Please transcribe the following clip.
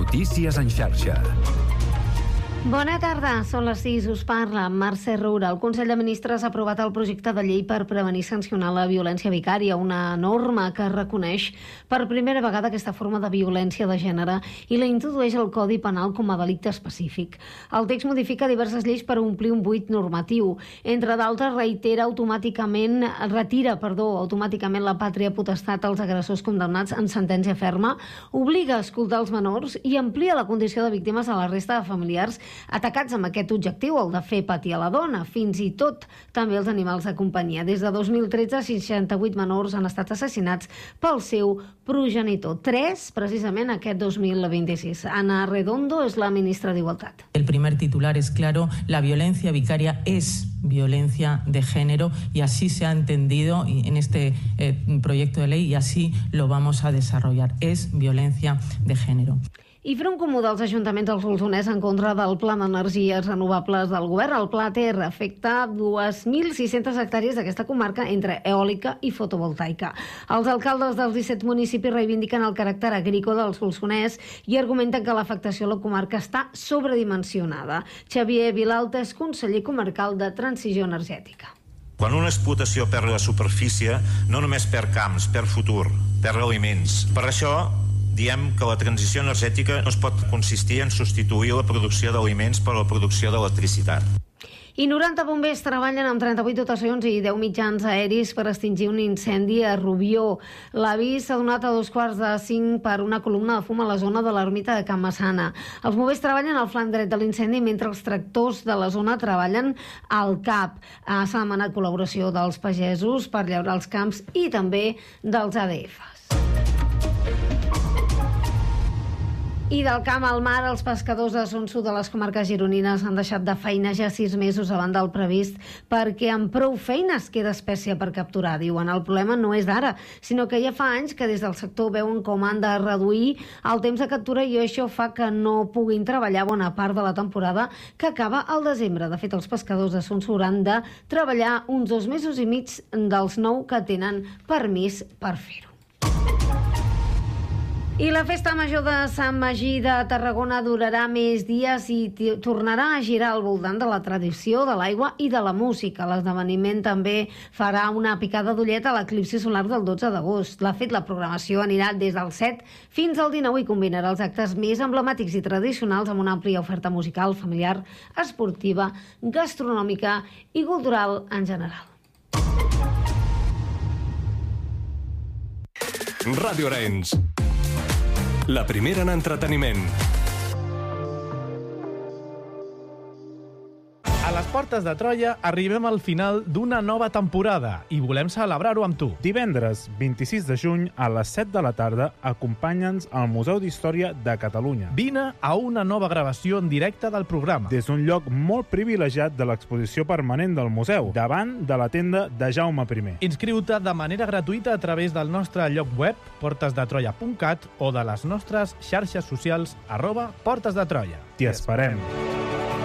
Notícies en xarxa. Bona tarda, són les 6, us parla Mercè Roura. El Consell de Ministres ha aprovat el projecte de llei per prevenir i sancionar la violència vicària, una norma que reconeix per primera vegada aquesta forma de violència de gènere i la introdueix al Codi Penal com a delicte específic. El text modifica diverses lleis per omplir un buit normatiu. Entre d'altres, retira automàticament la pàtria potestat als agressors condemnats en sentència ferma, obliga a escoltar els menors i amplia la condició de víctimes a la resta de familiars atacats amb aquest objectiu, el de fer patir a la dona, fins i tot també els animals de companyia. Des de 2013, 68 menors han estat assassinats pel seu progenitor. 3, precisament, aquest 2026. Ana Redondo és la ministra d'Igualtat. El primer titular es claro, la violencia vicaria es violencia de género y así se ha entendido en este proyecto de ley y así lo vamos a desarrollar. Es violencia de género. I Front Comú dels Ajuntaments del Solsonès en contra del Pla d'Energies Renovables del Govern. El Pla TER afecta 2.600 hectàrees d'aquesta comarca entre eòlica i fotovoltaica. Els alcaldes dels 17 municipis reivindiquen el caràcter agrícola del Solsonès i argumenten que l'afectació a la comarca està sobredimensionada. Xavier Vilalta és conseller comarcal de Transició Energètica. Quan una explotació perd la superfície, no només perd camps, perd futur, perd aliments. Per això diem que la transició energètica no es pot consistir en substituir la producció d'aliments per la producció d'electricitat. I 90 bombers treballen amb 38 dotacions i 10 mitjans aeris per extingir un incendi a Rubió. L'avís s'ha donat a 4:45 per una columna de fum a la zona de l'ermita de Can Massana. Els bombers treballen al flanc dret de l'incendi mentre els tractors de la zona treballen al cap. S'ha demanat col·laboració dels pagesos per llaurar els camps i també dels ADFs. I del camp al mar, els pescadors de Sonso de les comarques gironines han deixat de feinejar 6 mesos abans del previst perquè amb prou feines queda espècie per capturar. Diuen, el problema no és d'ara, sinó que ja fa anys que des del sector veuen com han de reduir el temps de captura i això fa que no puguin treballar bona part de la temporada que acaba al desembre. De fet, els pescadors de Sonso hauran de treballar uns 2 mesos i mig dels 9 que tenen permís per fer-ho. I la Festa Major de Sant Magí de Tarragona durarà més dies i tornarà a girar al voltant de la tradició, de l'aigua i de la música. L'esdeveniment també farà una picada d'ullet a l'eclipsi solar del 12 d'agost. De fet, la programació anirà des del 7 fins al 19 i combinarà els actes més emblemàtics i tradicionals amb una àmplia oferta musical, familiar, esportiva, gastronòmica i cultural en general. Ràdio Arenys, la primera en entreteniment. A les portes de Troia arribem al final d'una nova temporada i volem celebrar-ho amb tu. Divendres 26 de juny a les 7 de la tarda acompanya'ns al Museu d'Història de Catalunya. Vine a una nova gravació en directe del programa. Des d'un lloc molt privilegiat de l'exposició permanent del museu, davant de la tenda de Jaume I. Inscriu-te de manera gratuïta a través del nostre lloc web portesdetroia.cat o de les nostres xarxes socials @portesdetroia. T'hi esperem.